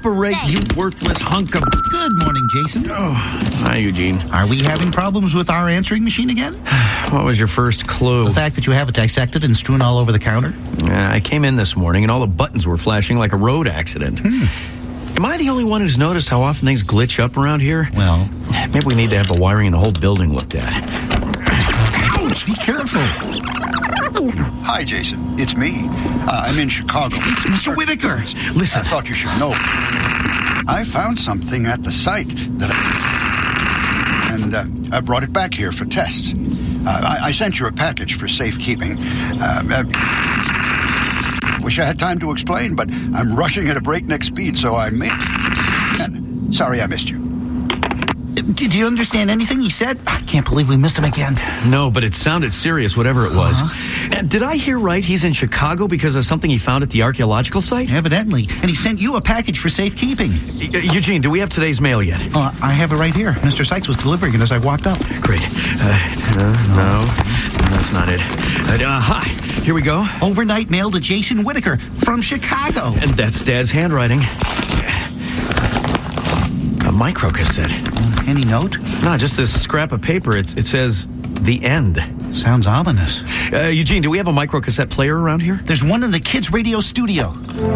Cooperate, you worthless hunk of... Good morning, Jason. Oh, hi, Eugene. Are we having problems with our answering machine again? What was your first clue? The fact that you have it dissected and strewn all over the counter? I came in this morning and all the buttons were flashing like a road accident. Am I the only one who's noticed how often things glitch up around here? Well, maybe we need to have the wiring in the whole building looked at. Ouch, be careful. Hi, Jason. It's me. I'm in Chicago. It's Mr. Whitaker. Listen. I thought you should know. I found something at the site that I brought it back here for tests. I sent you a package for safekeeping. Wish I had time to explain, but I'm rushing at a breakneck speed, so I may... Sorry I missed you. Did you understand anything he said? I can't believe we missed him again. No, but it sounded serious, whatever it was. Did I hear right? He's in Chicago because of something he found at the archaeological site? Evidently. And he sent you a package for safekeeping. Eugene, do we have today's mail yet? I have it right here. Mr. Sykes was delivering it as I walked up. Great. No, that's not it. Hi, here we go. Overnight mail to Jason Whitaker from Chicago. And that's Dad's handwriting. A microcassette. Any note? No, just this scrap of paper. It says, The End. Sounds ominous. Eugene, do we have a microcassette player around here? There's one in the kids' radio studio.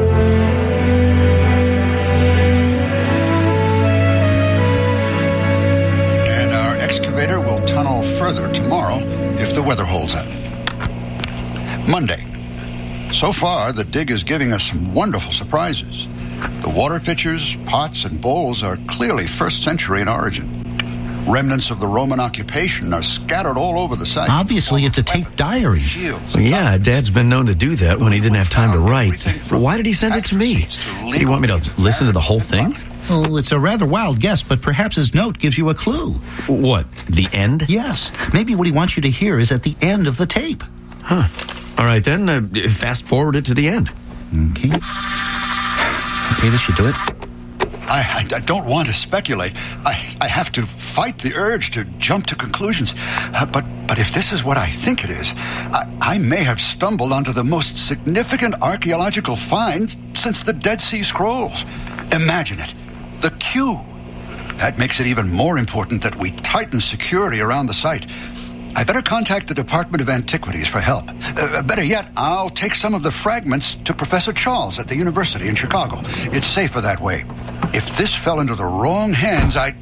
And our excavator will tunnel further tomorrow if the weather holds up. Monday. So far, the dig is giving us some wonderful surprises. The water pitchers, pots, and bowls are clearly first century in origin. Remnants of the Roman occupation are scattered all over the site. Obviously, it's a taped diary. Well, yeah, Dad's been known to do that when he didn't have time to write. Why did he send it to me? Did he want me to listen to the whole thing? Well, it's a rather wild guess, but perhaps his note gives you a clue. What, the end? Yes. Maybe what he wants you to hear is at the end of the tape. Huh. All right, then, fast forward it to the end. Okay. Okay, this should do it. I don't want to speculate. I have to fight the urge to jump to conclusions. But if this is what I think it is, I may have stumbled onto the most significant archaeological find since the Dead Sea Scrolls. Imagine it. The Q. That makes it even more important that we tighten security around the site. I better contact the Department of Antiquities for help. Better yet, I'll take some of the fragments to Professor Charles at the university in Chicago. It's safer that way. If this fell into the wrong hands, Wait.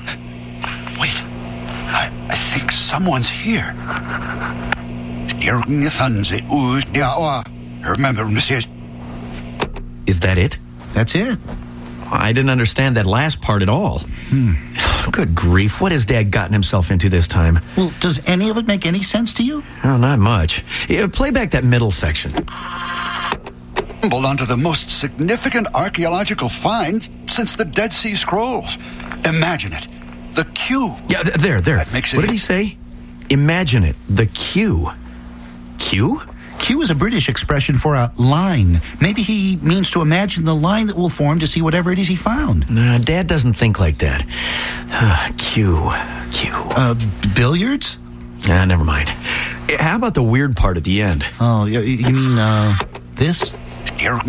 I think someone's here. Is that it? That's it. I didn't understand that last part at all. Good grief, what has Dad gotten himself into this time? Well, does any of it make any sense to you? Oh, not much. Play back that middle section. Stumbled onto the most significant archaeological find since the Dead Sea Scrolls. Imagine it. The Q. Yeah, there. That makes it... What did he say? Imagine it. The Q. Q? Q is a British expression for a line. Maybe he means to imagine the line that will form to see whatever it is he found. Nah, Dad doesn't think like that. Q. Billiards? Never mind. How about the weird part at the end? Oh, you mean, this? Yeah,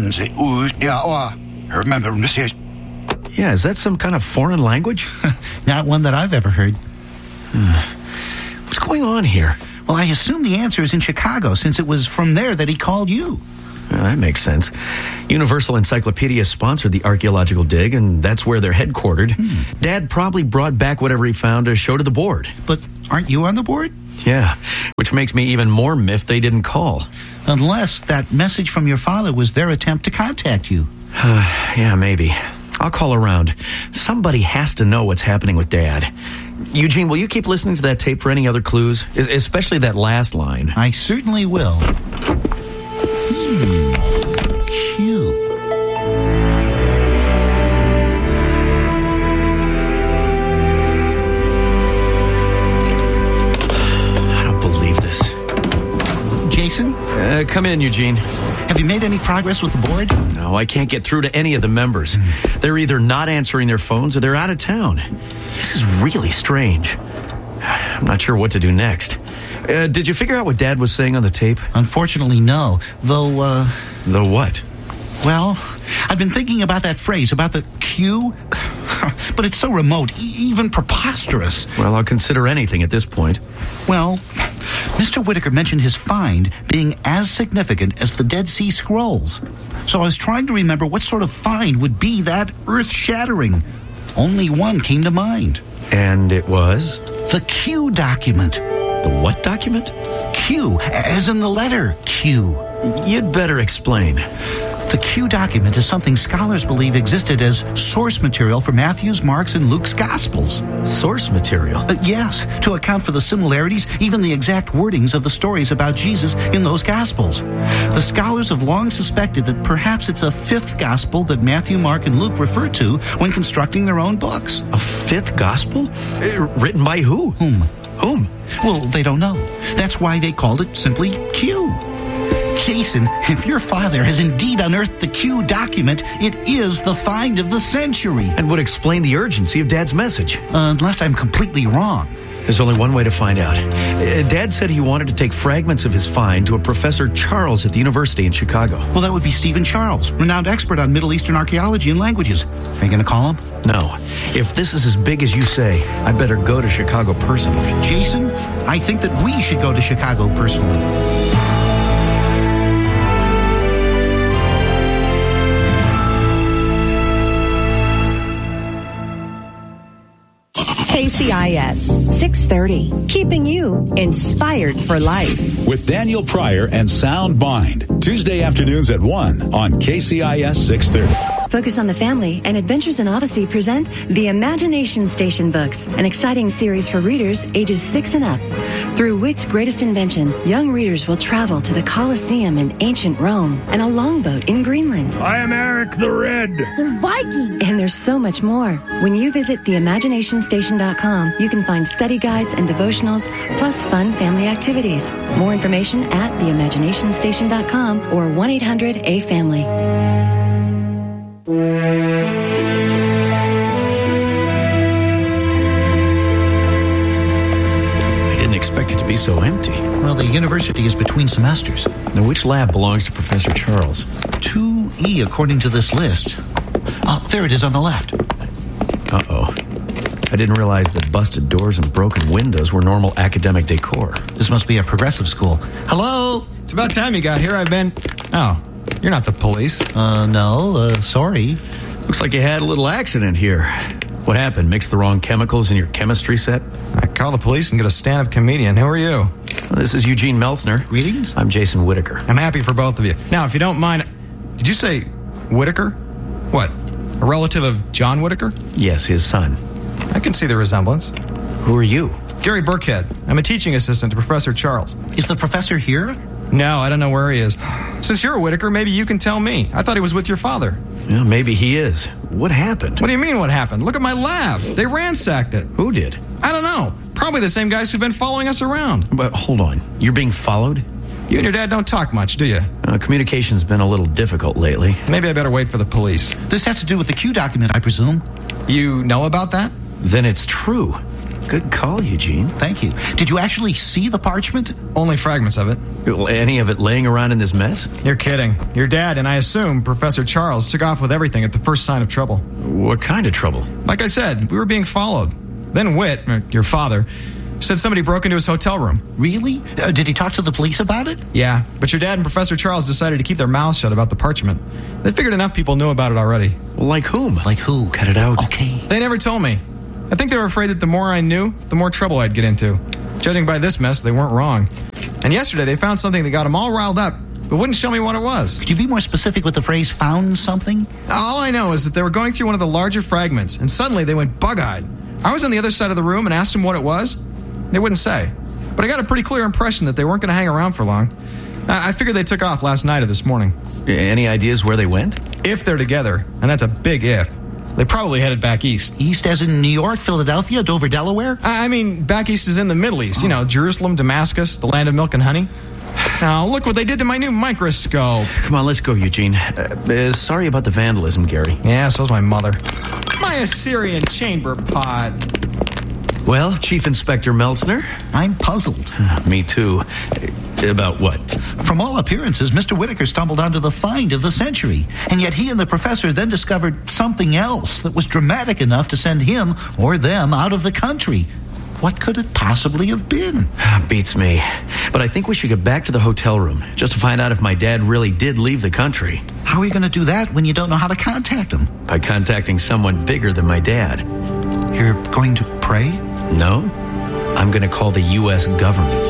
is that some kind of foreign language? Not one that I've ever heard. What's going on here? Well, I assume the answer is in Chicago, since it was from there that he called you. That makes sense. Universal Encyclopedia sponsored the archaeological dig, and that's where they're headquartered. Dad probably brought back whatever he found to show to the board. But aren't you on the board? Yeah, which makes me even more miffed they didn't call. Unless that message from your father was their attempt to contact you. Yeah, maybe. I'll call around. Somebody has to know what's happening with Dad. Eugene, will you keep listening to that tape for any other clues? Especially that last line. I certainly will. Q. I don't believe this. Jason? Come in, Eugene. Have you made any progress with the board? No, I can't get through to any of the members. They're either not answering their phones or they're out of town. This is really strange. I'm not sure what to do next. Did you figure out what Dad was saying on the tape? Unfortunately, no. Though, The what? well, I've been thinking about that phrase, about the Q, but it's so remote, even preposterous. Well, I'll consider anything at this point. Well, Mr. Whitaker mentioned his find being as significant as the Dead Sea Scrolls. So I was trying to remember what sort of find would be that earth-shattering. Only one came to mind. And it was? The Q document. The what document? Q, as in the letter Q. You'd better explain. The Q document is something scholars believe existed as source material for Matthew's, Mark's, and Luke's Gospels. Source material? Yes, to account for the similarities, even the exact wordings of the stories about Jesus in those Gospels. The scholars have long suspected that perhaps it's a fifth Gospel that Matthew, Mark, and Luke refer to when constructing their own books. A fifth Gospel? Written by who? Whom? Well, they don't know. That's why they called it simply Q. Jason, if your father has indeed unearthed the Q document, it is the find of the century. And would explain the urgency of Dad's message. Unless I'm completely wrong. There's only one way to find out. Dad said he wanted to take fragments of his find to a Professor Charles at the university in Chicago. Well, that would be Stephen Charles, renowned expert on Middle Eastern archaeology and languages. Are you going to call him? No. If this is as big as you say, I better go to Chicago personally. Jason, I think that we should go to Chicago personally. KCIS 630, keeping you inspired for life. With Daniel Pryor and Sound Mind, Tuesday afternoons at 1 on KCIS 630. Focus on the Family and Adventures in Odyssey present The Imagination Station Books, an exciting series for readers ages 6 and up. Through wit's greatest invention, young readers will travel to the Colosseum in ancient Rome and a longboat in Greenland. I am Eric the Red. They're Vikings. And there's so much more. When you visit theimaginationstation.com, you can find study guides and devotionals, plus fun family activities. More information at theimaginationstation.com or 1-800-A-FAMILY. I didn't expect it to be so empty. Well, the university is between semesters. Now, which lab belongs to Professor Charles? 2E, according to this list. Oh, there it is on the left. Uh-oh. I didn't realize that busted doors and broken windows were normal academic decor. This must be a progressive school. Hello? It's about time you got here. I've been... Oh, you're not the police. No, sorry. Looks like you had a little accident here. What happened? Mixed the wrong chemicals in your chemistry set? I call the police and get a stand-up comedian. Who are you? Well, this is Eugene Meltzner. Greetings. I'm Jason Whitaker. I'm happy for both of you. Now, if you don't mind... Did you say Whitaker? What? A relative of John Whitaker? Yes, his son. I can see the resemblance. Who are you? Gary Burkhead. I'm a teaching assistant to Professor Charles. Is the professor here? No, I don't know where he is. Since you're a Whitaker, maybe you can tell me. I thought he was with your father. Well, maybe he is. What happened? What do you mean what happened? Look at my lab. They ransacked it. Who did? I don't know. Probably the same guys who've been following us around. But hold on. You're being followed? You and your dad don't talk much, do you? Communication's been a little difficult lately. Maybe I better wait for the police. This has to do with the Q document, I presume. You know about that? Then it's true. Good call, Eugene. Thank you. Did you actually see the parchment? Only fragments of it. Well, any of it laying around in this mess? You're kidding. Your dad, and I assume Professor Charles, took off with everything at the first sign of trouble. What kind of trouble? Like I said, we were being followed. Then Whit, your father, said somebody broke into his hotel room. Really? Did he talk to the police about it? Yeah, but your dad and Professor Charles decided to keep their mouths shut about the parchment. They figured enough people knew about it already. Like whom? Like who? Cut it out. Okay. They never told me. I think they were afraid that the more I knew, the more trouble I'd get into. Judging by this mess, they weren't wrong. And yesterday they found something that got them all riled up, but wouldn't show me what it was. Could you be more specific with the phrase, found something? All I know is that they were going through one of the larger fragments, and suddenly they went bug-eyed. I was on the other side of the room and asked them what it was. They wouldn't say. But I got a pretty clear impression that they weren't going to hang around for long. I figured they took off last night or this morning. Any ideas where they went? If they're together, and that's a big if. They probably headed back east. East as in New York, Philadelphia, Dover, Delaware? I mean, back east is in the Middle East. You know, Jerusalem, Damascus, the land of milk and honey. Now, look what they did to my new microscope. Come on, let's go, Eugene. Sorry about the vandalism, Gary. Yeah, so's my mother. My Assyrian chamber pot. Well, Chief Inspector Meltzner? I'm puzzled. Me too. About what? From all appearances, Mr. Whitaker stumbled onto the find of the century, and yet he and the professor then discovered something else that was dramatic enough to send him or them out of the country. What could it possibly have been? Beats me. But I think we should get back to the hotel room just to find out if my dad really did leave the country. How are you going to do that when you don't know how to contact him? By contacting someone bigger than my dad. You're going to pray? No, I'm going to call the U.S. government.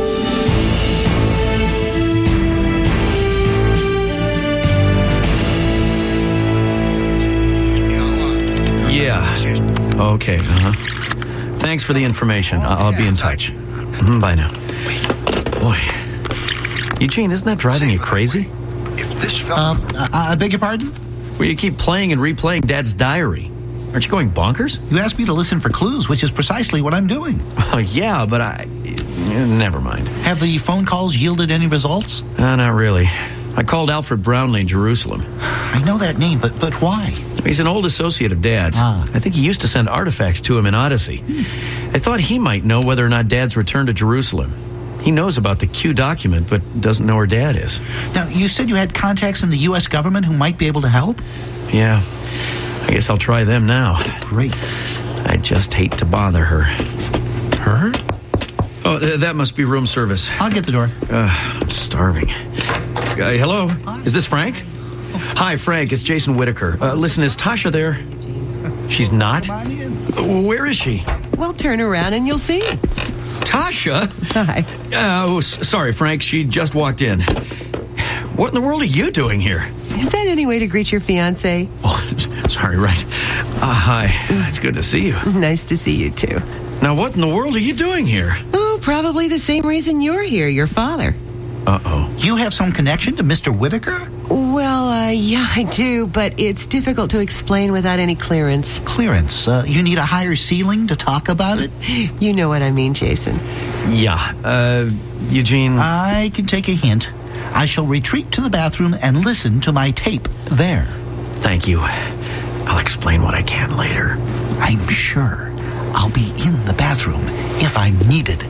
Yeah. Okay, Thanks for the information. I'll be in touch. Bye now. Boy. Eugene, isn't that driving you crazy? If this felt... I beg your pardon? Well, you keep playing and replaying Dad's diary. Aren't you going bonkers? You asked me to listen for clues, which is precisely what I'm doing. Oh, yeah, but never mind. Have the phone calls yielded any results? Not really. I called Alfred Brownlee in Jerusalem. I know that name, but why? He's an old associate of Dad's. I think he used to send artifacts to him in Odyssey. I thought he might know whether or not Dad's returned to Jerusalem. He knows about the Q document, but doesn't know where Dad is. Now, you said you had contacts in the U.S. government who might be able to help? Yeah. I guess I'll try them now. Great. I just hate to bother her. Her? Oh, that must be room service. I'll get the door. I'm starving. Hello? Hi. Is this Frank? Hi, Frank. It's Jason Whitaker. Listen, is Tasha there? She's not? Come on in. Where is she? Well, turn around and you'll see. Tasha? Hi. Sorry, Frank. She just walked in. What in the world are you doing here? Is that any way to greet your fiancé? Oh, sorry, right. Hi. It's good to see you. Nice to see you, too. Now, what in the world are you doing here? Oh, probably the same reason you're here, your father. Uh-oh. You have some connection to Mr. Whitaker? Well, yeah, I do, but it's difficult to explain without any clearance. Clearance? You need a higher ceiling to talk about it? You know what I mean, Jason. Yeah. Eugene... I can take a hint. I shall retreat to the bathroom and listen to my tape there. Thank you. I'll explain what I can later. I'm sure I'll be in the bathroom if I'm needed.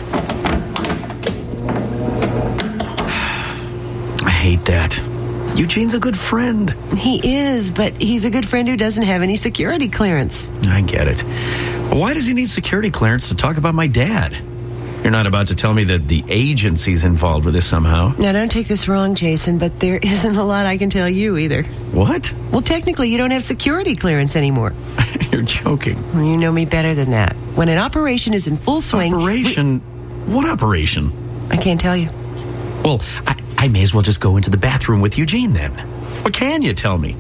I hate that. Eugene's a good friend. He is, but he's a good friend who doesn't have any security clearance. I get it. Why does he need security clearance to talk about my dad? You're not about to tell me that the agency's involved with this somehow? Now, don't take this wrong, Jason, but there isn't a lot I can tell you either. What? Well, technically, you don't have security clearance anymore. You're joking. Well, you know me better than that. When an operation is in full swing... Operation? What operation? I can't tell you. Well, I may as well just go into the bathroom with Eugene then. What can you tell me?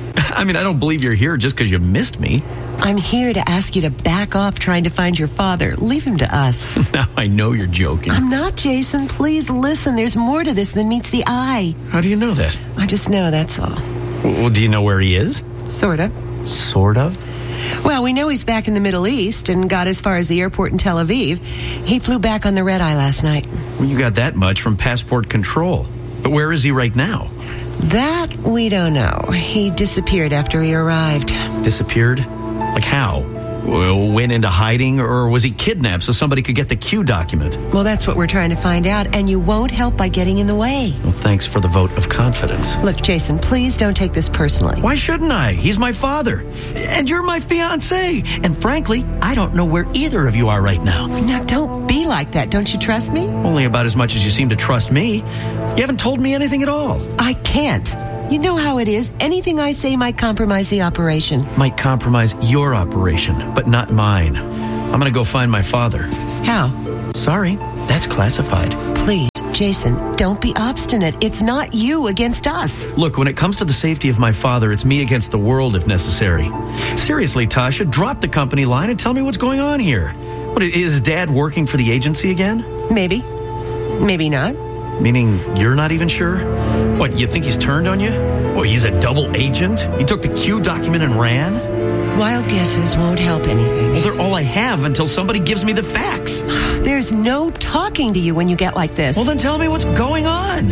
I mean, I don't believe you're here just because you missed me. I'm here to ask you to back off trying to find your father. Leave him to us. Now I know you're joking. I'm not, Jason. Please listen. There's more to this than meets the eye. How do you know that? I just know, that's all. Well, do you know where he is? Sort of. Sort of? Well, we know he's back in the Middle East and got as far as the airport in Tel Aviv. He flew back on the red eye last night. Well, you got that much from passport control. But where is he right now? That we don't know. He disappeared after he arrived. Disappeared? Like how? Well, went into hiding, or was he kidnapped so somebody could get the Q document? Well, that's what we're trying to find out, and you won't help by getting in the way. Well, thanks for the vote of confidence. Look, Jason, please don't take this personally. Why shouldn't I? He's my father. And you're my fiancé. And frankly, I don't know where either of you are right now. Now, don't be like that. Don't you trust me? Only about as much as you seem to trust me. You haven't told me anything at all. I can't. You know how it is. Anything I say might compromise the operation. Might compromise your operation, but not mine. I'm going to go find my father. How? Sorry, that's classified. Please, Jason, don't be obstinate. It's not you against us. Look, when it comes to the safety of my father, it's me against the world if necessary. Seriously, Tasha, drop the company line and tell me what's going on here. What, is Dad working for the agency again? Maybe. Maybe not. Meaning you're not even sure? What, you think he's turned on you? Well, he's a double agent? He took the Q document and ran? Wild guesses won't help anything. Well, they're all I have until somebody gives me the facts. There's no talking to you when you get like this. Well, then tell me what's going on.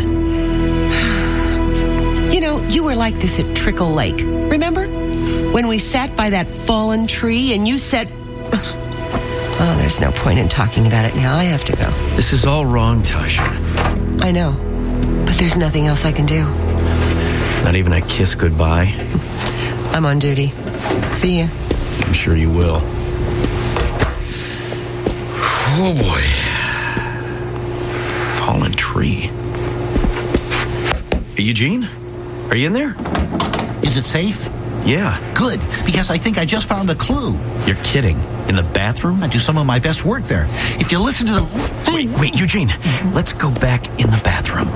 You know, you were like this at Trickle Lake. Remember? When we sat by that fallen tree and you said... Oh, there's no point in talking about it now. I have to go. This is all wrong, Tasha. I know. But there's nothing else I can do. Not even a kiss goodbye? I'm on duty. See ya. I'm sure you will. Oh, boy. Fallen tree. Eugene? Are you in there? Is it safe? Yeah. Good, because I think I just found a clue. You're kidding. In the bathroom? I do some of my best work there. If you listen to the... Wait, Eugene. Let's go back in the bathroom.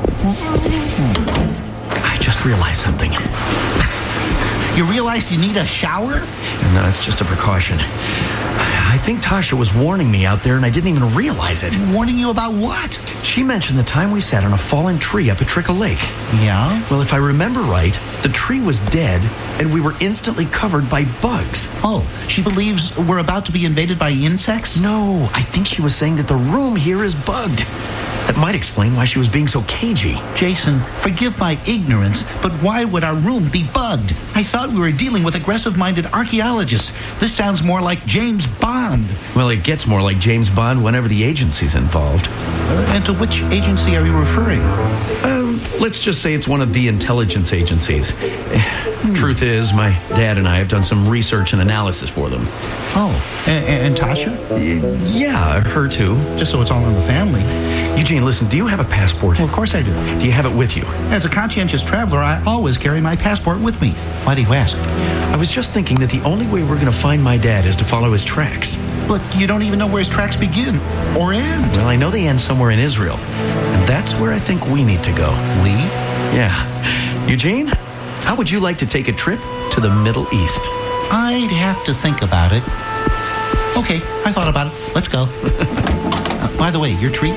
I just realized something. You realized you need a shower? No, it's just a precaution. I think Tasha was warning me out there, and I didn't even realize it. Warning you about what? She mentioned the time we sat on a fallen tree up at Trickle Lake. Yeah? Well, if I remember right, the tree was dead, and we were instantly covered by bugs. Oh, she believes we're about to be invaded by insects? No, I think she was saying that the room here is bugged. That might explain why she was being so cagey. Jason, forgive my ignorance, but why would our room be bugged? I thought we were dealing with aggressive-minded archaeologists. This sounds more like James Bond. Well, it gets more like James Bond whenever the agency's involved. And to which agency are you referring? Let's just say it's one of the intelligence agencies. Truth is, my dad and I have done some research and analysis for them. Oh, and Tasha? Yeah, her too. Just so it's all in the family. Eugene, listen, do you have a passport? Well, of course I do. Do you have it with you? As a conscientious traveler, I always carry my passport with me. Why do you ask? I was just thinking that the only way we're going to find my dad is to follow his tracks. But you don't even know where his tracks begin or end. Well, I know they end somewhere in Israel. And that's where I think we need to go. We? Yeah. Eugene, how would you like to take a trip to the Middle East? I'd have to think about it. Okay, I thought about it. Let's go. By the way, your treat?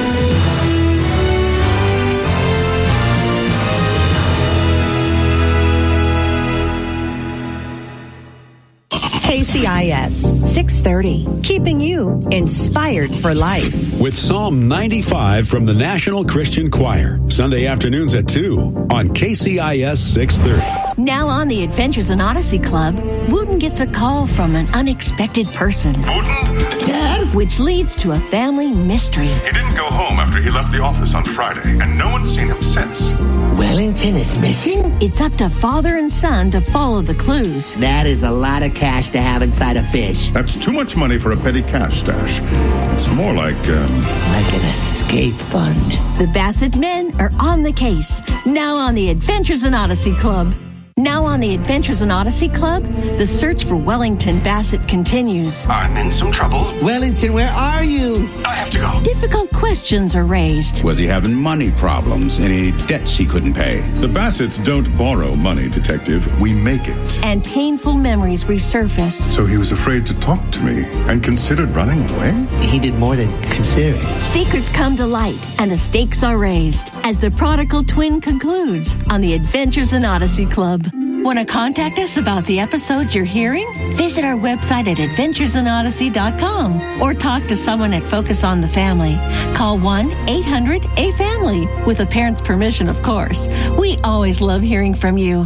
KCIS 630, keeping you inspired for life. With Psalm 95 from the National Christian Choir, Sunday afternoons at 2 on KCIS 630. Now on the Adventures in Odyssey Club, Wooten gets a call from an unexpected person. Wooten? Dad? Which leads to a family mystery. He didn't go home after he left the office on Friday, and no one's seen him since. Wellington is missing? It's up to father and son to follow the clues. That is a lot of cash to have inside a fish. That's too much money for a petty cash stash. It's more like an escape fund. The Bassett men are on the case. Now on the Adventures in Odyssey Club. Now on the Adventures in Odyssey Club, the search for Wellington Bassett continues. I'm in some trouble. Wellington, where are you? I have to go. Difficult questions are raised. Was he having money problems? Any debts he couldn't pay? The Bassets don't borrow money, Detective. We make it. And painful memories resurface. So he was afraid to talk to me and considered running away? He did more than consider it. Secrets come to light and the stakes are raised as the prodigal twin concludes on the Adventures in Odyssey Club. Want to contact us about the episodes you're hearing? Visit our website at adventuresinodyssey.com or talk to someone at Focus on the Family. Call 1-800-A-FAMILY with a parent's permission, of course. We always love hearing from you.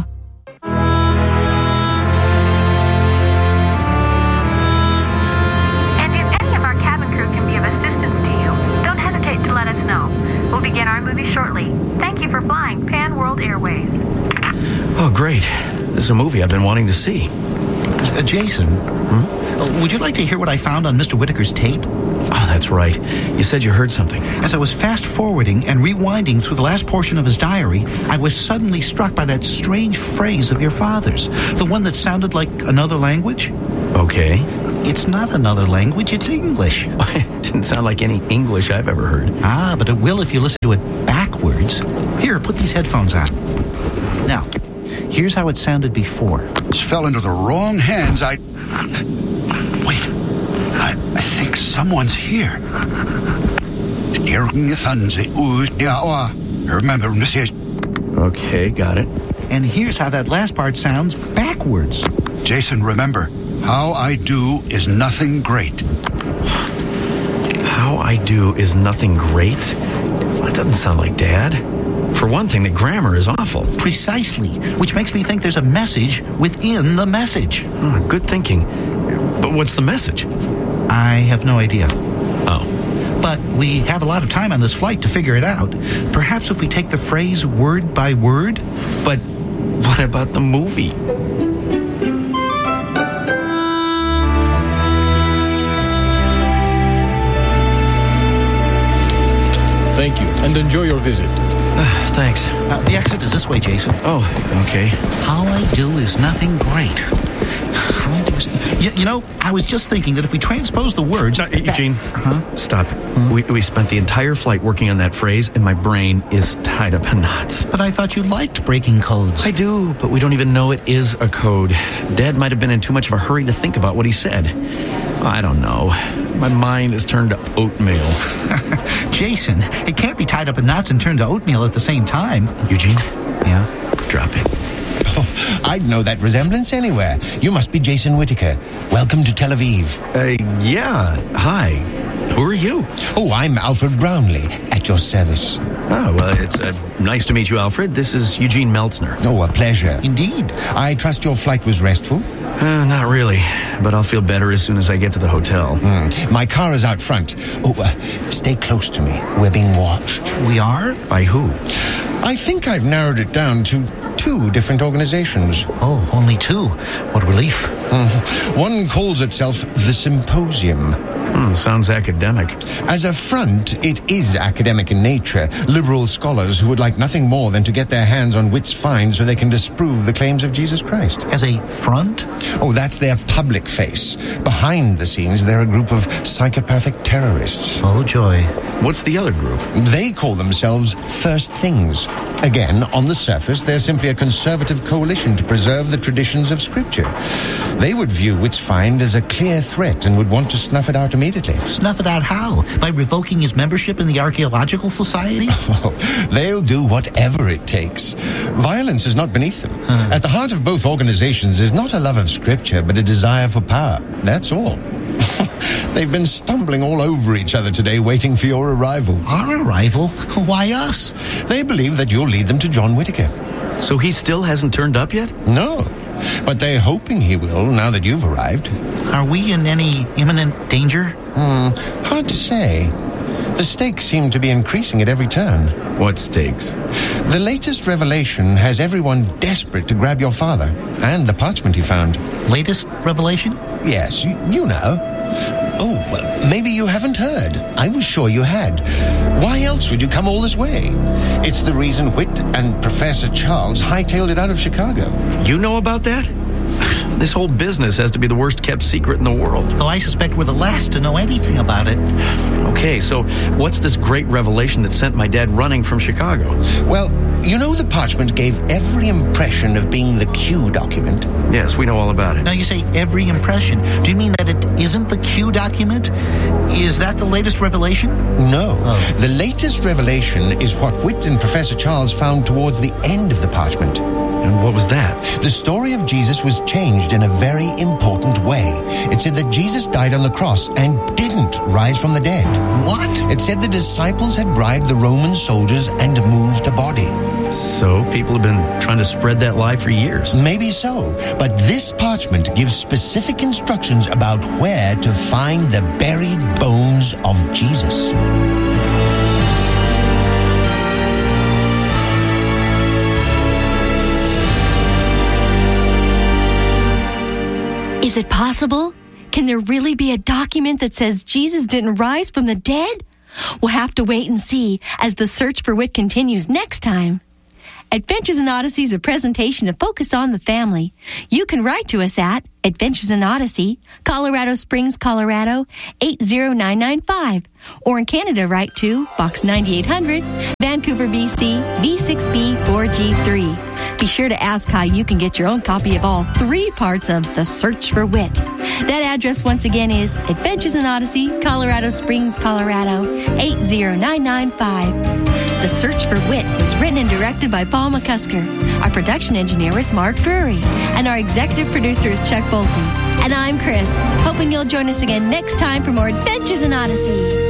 And if any of our cabin crew can be of assistance to you, don't hesitate to let us know. We'll begin our movie shortly. Thank you for flying Pan World Airways. Oh, great. This is a movie I've been wanting to see. Jason, would you like to hear what I found on Mr. Whitaker's tape? Oh, that's right. You said you heard something. As I was fast-forwarding and rewinding through the last portion of his diary, I was suddenly struck by that strange phrase of your father's. The one that sounded like another language. Okay. It's not another language, it's English. It didn't sound like any English I've ever heard. Ah, but it will if you listen to it backwards. Here, put these headphones on. Now, here's how it sounded before. This fell into the wrong hands. Wait. I think someone's here. Okay, got it. And here's how that last part sounds backwards. Jason, remember, how I do is nothing great. How I do is nothing great? Well, it doesn't sound like Dad. For one thing, the grammar is awful. Precisely, which makes me think there's a message within the message. Oh, good thinking. But what's the message? I have no idea. Oh. But we have a lot of time on this flight to figure it out. Perhaps if we take the phrase word by word? But what about the movie? Thank you, and enjoy your visit. Thanks. The exit is this way, Jason. Oh, okay. How I do is nothing great. You know, I was just thinking that if we transpose the words... Eugene, stop. We spent the entire flight working on that phrase, and my brain is tied up in knots. But I thought you liked breaking codes. I do, but we don't even know it is a code. Dad might have been in too much of a hurry to think about what he said. I don't know. My mind is turned to oatmeal. Jason, it can't be tied up in knots and turned to oatmeal at the same time. Eugene? Yeah? Drop it. Oh, I'd know that resemblance anywhere. You must be Jason Whittaker. Welcome to Tel Aviv. Yeah. Hi. Who are you? Oh, I'm Alfred Brownlee, at your service. Oh, well, it's nice to meet you, Alfred. This is Eugene Meltzner. Oh, a pleasure. Indeed. I trust your flight was restful? Not really, but I'll feel better as soon as I get to the hotel. My car is out front. Oh, stay close to me. We're being watched. We are? By who? I think I've narrowed it down to 2 different organizations. Oh, only 2. What relief. One calls itself the Symposium. Sounds academic. As a front, it is academic in nature. Liberal scholars who would like nothing more than to get their hands on Witt's find so they can disprove the claims of Jesus Christ. As a front? Oh, that's their public face. Behind the scenes, they're a group of psychopathic terrorists. Oh, joy. What's the other group? They call themselves First Things. Again, on the surface, they're simply a conservative coalition to preserve the traditions of Scripture. They would view Witt's find as a clear threat and would want to snuff it out immediately. Snuff it out how? By revoking his membership in the Archaeological Society? Oh, they'll do whatever it takes. Violence is not beneath them. At the heart of both organizations is not a love of Scripture, but a desire for power. That's all. They've been stumbling all over each other today, waiting for your arrival. Our arrival? Why us? They believe that you'll lead them to John Whittaker. So he still hasn't turned up yet? No, but they're hoping he will now that you've arrived. Are we in any imminent danger? Hard to say. The stakes seem to be increasing at every turn. What stakes? The latest revelation has everyone desperate to grab your father and the parchment he found. Latest revelation? Yes, you know. Oh, well, maybe you haven't heard. I was sure you had. Why else would you come all this way? It's the reason Whit and Professor Charles hightailed it out of Chicago. You know about that? This whole business has to be the worst kept secret in the world. Though I suspect we're the last to know anything about it. Okay, so what's this great revelation that sent my dad running from Chicago? Well, you know the parchment gave every impression of being the Q document? Yes, we know all about it. Now you say every impression. Do you mean that it isn't the Q document? Is that the latest revelation? No. Oh. The latest revelation is what Whit and Professor Charles found towards the end of the parchment. And what was that? The story of Jesus was changed in a very important way. It said that Jesus died on the cross and didn't rise from the dead. What? It said the disciples had bribed the Roman soldiers and moved the body. So people have been trying to spread that lie for years. Maybe so, but this parchment gives specific instructions about where to find the buried bones of Jesus. Is it possible? Can there really be a document that says Jesus didn't rise from the dead? We'll have to wait and see as the search for Whit continues next time. Adventures in Odyssey is a presentation to focus on the family. You can write to us at Adventures in Odyssey, Colorado Springs, Colorado, 80995. Or in Canada, write to Box 9800, Vancouver, BC, V6B 4G3. Be sure to ask how you can get your own copy of all 3 parts of The Search for Whit. That address once again is Adventures in Odyssey, Colorado Springs, Colorado, 80995. The Search for Whit was written and directed by Paul McCusker. Our production engineer is Mark Drury. And our executive producer is Chuck Bolte. And I'm Chris, hoping you'll join us again next time for more Adventures in Odyssey.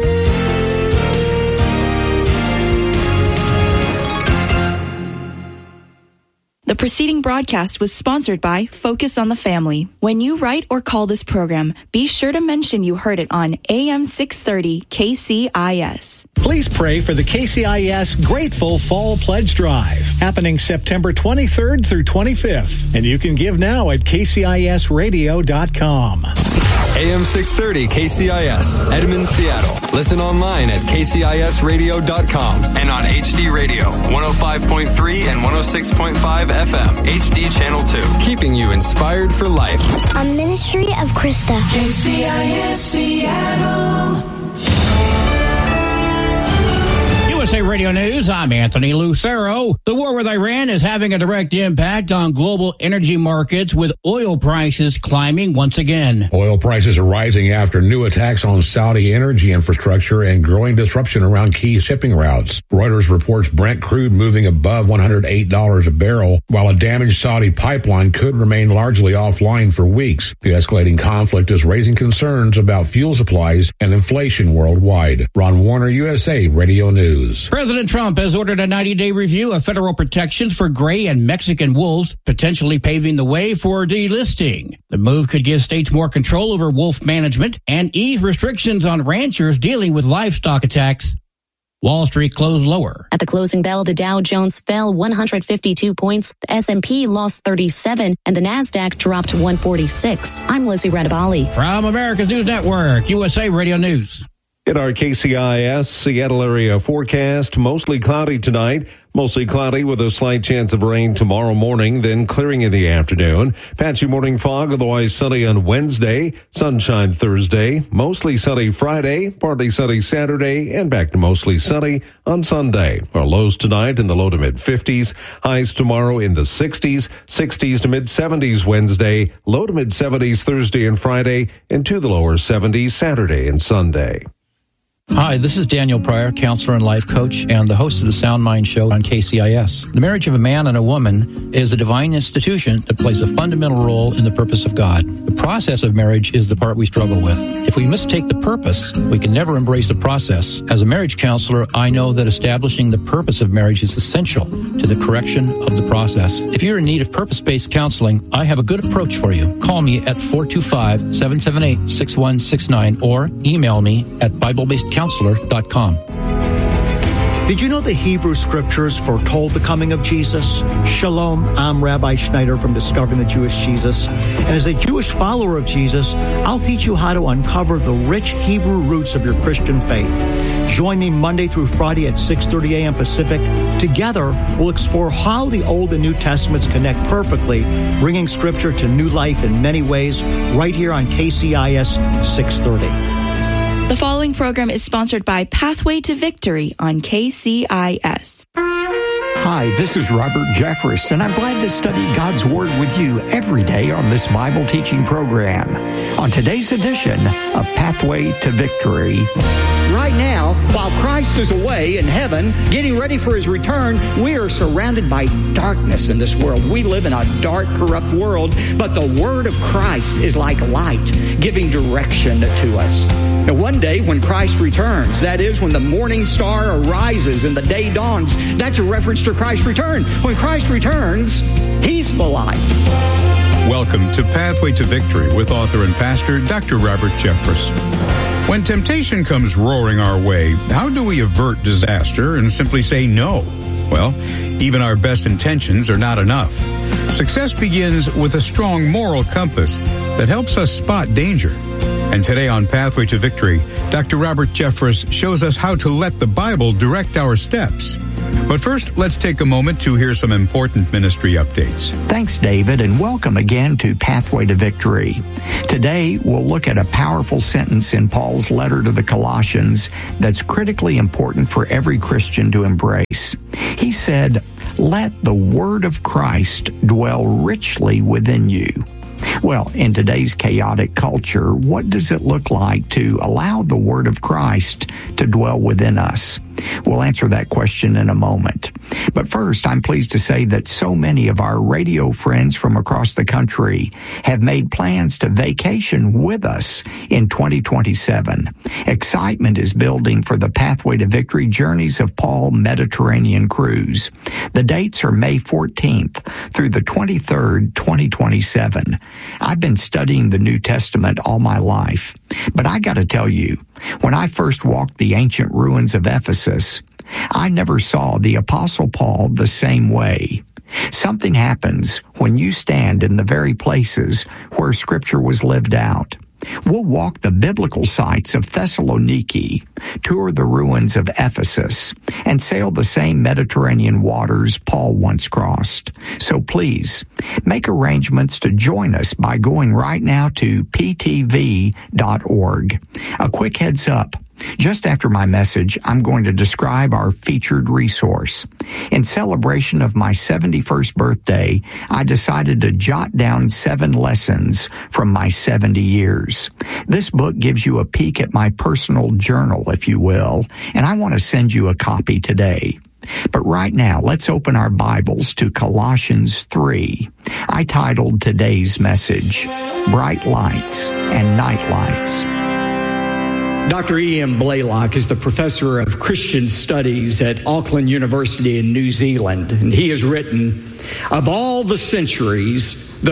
The preceding broadcast was sponsored by Focus on the Family. When you write or call this program, be sure to mention you heard it on AM 630 KCIS. Please pray for the KCIS Grateful Fall Pledge Drive, happening September 23rd through 25th. And you can give now at kcisradio.com. AM 630 KCIS, Edmond, Seattle. Listen online at kcisradio.com and on HD Radio, 105.3 and 106.5 FM, HD Channel 2. Keeping you inspired for life. A ministry of Krista. KCIS Seattle. USA Radio News, I'm Anthony Lucero. The war with Iran is having a direct impact on global energy markets, with oil prices climbing once again. Oil prices are rising after new attacks on Saudi energy infrastructure and growing disruption around key shipping routes. Reuters reports Brent crude moving above $108 a barrel, while a damaged Saudi pipeline could remain largely offline for weeks. The escalating conflict is raising concerns about fuel supplies and inflation worldwide. Ron Warner, USA Radio News. President Trump has ordered a 90-day review of federal protections for gray and Mexican wolves, potentially paving the way for delisting. The move could give states more control over wolf management and ease restrictions on ranchers dealing with livestock attacks. Wall Street closed lower. At the closing bell, the Dow Jones fell 152 points, the S&P lost 37, and the NASDAQ dropped 146. I'm Lizzie Radabali. From America's News Network, USA Radio News. In our KCIS Seattle area forecast, mostly cloudy tonight, mostly cloudy with a slight chance of rain tomorrow morning, then clearing in the afternoon. Patchy morning fog, otherwise sunny on Wednesday, sunshine Thursday, mostly sunny Friday, partly sunny Saturday, and back to mostly sunny on Sunday. Our lows tonight in the low to mid 50s, highs tomorrow in the 60s, 60s to mid 70s Wednesday, low to mid 70s Thursday and Friday, and to the lower 70s Saturday and Sunday. Hi, this is Daniel Pryor, counselor and life coach, and the host of the Sound Mind Show on KCIS. The marriage of a man and a woman is a divine institution that plays a fundamental role in the purpose of God. The process of marriage is the part we struggle with. If we mistake the purpose, we can never embrace the process. As a marriage counselor, I know that establishing the purpose of marriage is essential to the correction of the process. If you're in need of purpose-based counseling, I have a good approach for you. Call me at 425-778-6169 or email me at BibleBasedCounselor.com. Did you know the Hebrew Scriptures foretold the coming of Jesus? Shalom, I'm Rabbi Schneider from Discovering the Jewish Jesus. And as a Jewish follower of Jesus, I'll teach you how to uncover the rich Hebrew roots of your Christian faith. Join me Monday through Friday at 6:30 a.m. Pacific. Together, we'll explore how the Old and New Testaments connect perfectly, bringing Scripture to new life in many ways, right here on KCIS 630. The following program is sponsored by Pathway to Victory on KCIS. Hi, this is Robert Jeffress, and I'm glad to study God's Word with you every day on this Bible teaching program. On today's edition of Pathway to Victory. Right now, while Christ is away in heaven, getting ready for his return, we are surrounded by darkness in this world. We live in a dark, corrupt world, but the word of Christ is like light, giving direction to us. Now, one day when Christ returns, that is when the morning star arises and the day dawns, that's a reference to Christ's return. When Christ returns, he's the light. Welcome to Pathway to Victory with author and pastor Dr. Robert Jeffress. When temptation comes roaring our way, how do we avert disaster and simply say no? Well, even our best intentions are not enough. Success begins with a strong moral compass that helps us spot danger. And today on Pathway to Victory, Dr. Robert Jeffress shows us how to let the Bible direct our steps. But first, let's take a moment to hear some important ministry updates. Thanks, David, and welcome again to Pathway to Victory. Today, we'll look at a powerful sentence in Paul's letter to the Colossians that's critically important for every Christian to embrace. He said, "Let the word of Christ dwell richly within you." Well, in today's chaotic culture, what does it look like to allow the word of Christ to dwell within us? We'll answer that question in a moment. But first, I'm pleased to say that so many of our radio friends from across the country have made plans to vacation with us in 2027. Excitement is building for the Pathway to Victory Journeys of Paul Mediterranean Cruise. The dates are May 14th through the 23rd, 2027. I've been studying the New Testament all my life, but I got to tell you, when I first walked the ancient ruins of Ephesus, I never saw the Apostle Paul the same way. Something happens when you stand in the very places where Scripture was lived out. We'll walk the biblical sites of Thessaloniki, tour the ruins of Ephesus, and sail the same Mediterranean waters Paul once crossed. So please, make arrangements to join us by going right now to ptv.org. A quick heads up. Just after my message, I'm going to describe our featured resource. In celebration of my 71st birthday, I decided to jot down 7 lessons from my 70 years. This book gives you a peek at my personal journal, if you will, and I want to send you a copy today. But right now, let's open our Bibles to Colossians 3. I titled today's message, Bright Lights and Night Lights. Dr. E.M. Blaylock is the professor of Christian studies at Auckland University in New Zealand, and he has written, of all the centuries, the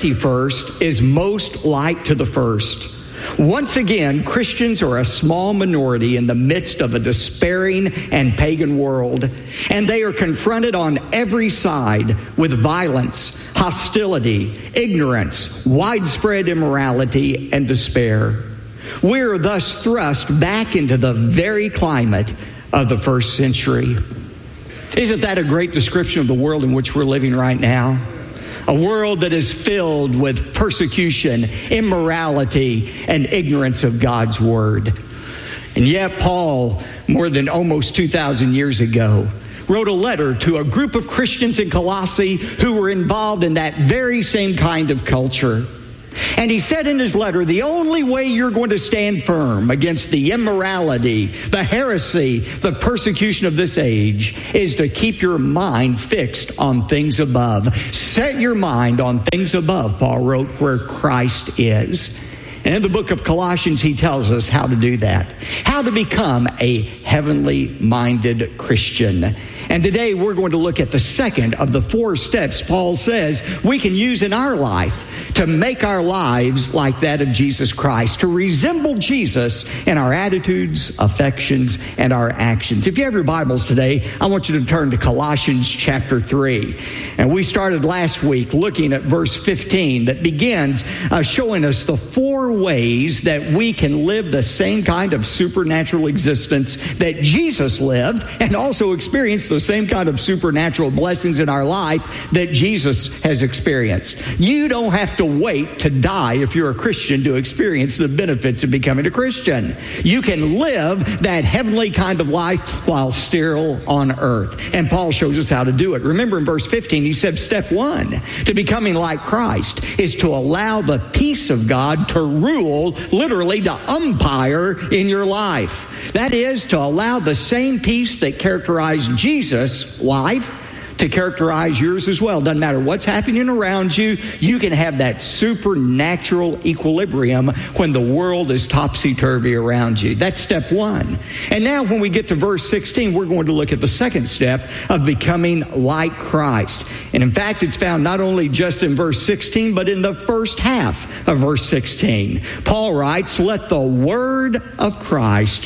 21st is most like to the first. Once again, Christians are a small minority in the midst of a despairing and pagan world, and they are confronted on every side with violence, hostility, ignorance, widespread immorality, and despair. We are thus thrust back into the very climate of the first century. Isn't that a great description of the world in which we're living right now? A world that is filled with persecution, immorality, and ignorance of God's Word. And yet Paul, more than almost 2,000 years ago, wrote a letter to a group of Christians in Colossae who were involved in that very same kind of culture. And he said in his letter, the only way you're going to stand firm against the immorality, the heresy, the persecution of this age is to keep your mind fixed on things above. Set your mind on things above, Paul wrote, where Christ is. And in the book of Colossians, he tells us how to do that, how to become a heavenly-minded Christian. And today we're going to look at the second of the 4 steps Paul says we can use in our life to make our lives like that of Jesus Christ, to resemble Jesus in our attitudes, affections, and our actions. If you have your Bibles today, I want you to turn to Colossians chapter 3. And we started last week looking at verse 15 that begins showing us the 4 ways that we can live the same kind of supernatural existence that Jesus lived and also experience the same kind of supernatural blessings in our life that Jesus has experienced. You don't have to wait to die if you're a Christian to experience the benefits of becoming a Christian. You can live that heavenly kind of life while still on earth. And Paul shows us how to do it. Remember in verse 15, he said step 1 to becoming like Christ is to allow the peace of God to rule, literally to umpire in your life. That is to allow the same peace that characterized Jesus' life to characterize yours as well. Doesn't matter what's happening around you, you can have that supernatural equilibrium when the world is topsy-turvy around you. That's step 1. And now when we get to verse 16, we're going to look at the second step of becoming like Christ. And in fact, it's found not only just in verse 16, but in the first half of verse 16. Paul writes, "Let the word of Christ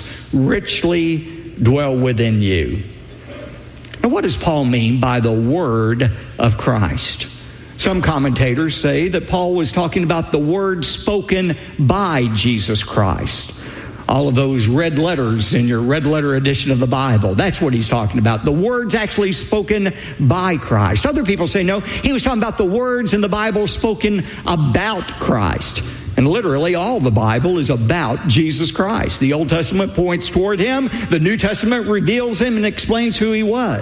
richly dwell within you." Now, what does Paul mean by the word of Christ? Some commentators say that Paul was talking about the word spoken by Jesus Christ. All of those red letters in your red letter edition of the Bible, that's what he's talking about. The words actually spoken by Christ. Other people say, no, he was talking about the words in the Bible spoken about Christ. And literally all the Bible is about Jesus Christ. The Old Testament points toward him. The New Testament reveals him and explains who he was.